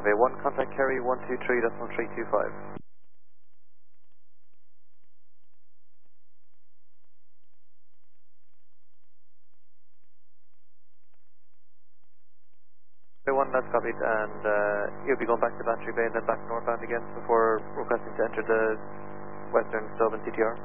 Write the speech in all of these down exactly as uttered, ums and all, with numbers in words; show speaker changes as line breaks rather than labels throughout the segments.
runway one, contact Kerry one two three decimal three two five. One, that's copied, and uh, you'll be going back to Bantry Bay and then back northbound again before requesting to enter the Western Stoven T T R.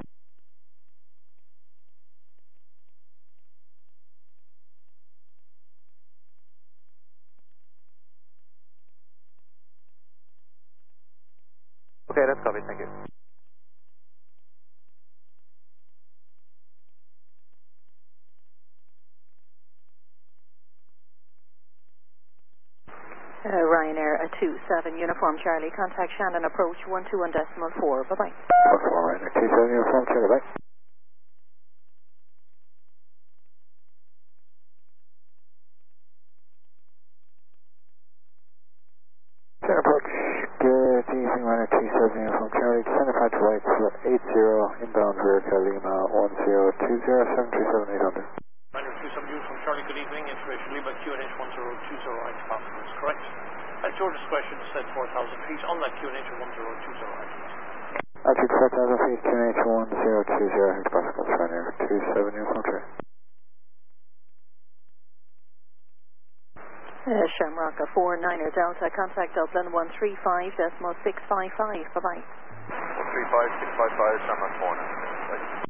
Okay, that's copied, thank you.
Uh, Ryanair, a two seven Uniform Charlie, contact Shannon, approach one two one decimal four, bye-bye.
one four Ryanair, two seven Uniform Charlie, bye. Shannon approach, good evening, Ryanair two seven Uniform Charlie, descend approach right, flight eight zero, inbound rear Lima one zero two zero seven three seven eight hundred.
Ryanair two seven Uniform Charlie, good evening, information Lima Q N H one zero two zero right passengers, correct? At your discretion, descend four thousand feet on that Q N H one zero two zero right.
Altitude four thousand feet, Q N H one zero two zero, hectopascals, Ryanair two seven Uniform Charlie.
Uh, Shamrock, a four niner Delta, contact Dublin one three five decimal six five five, bye-bye.
one three five six five five, Shamrock four nine.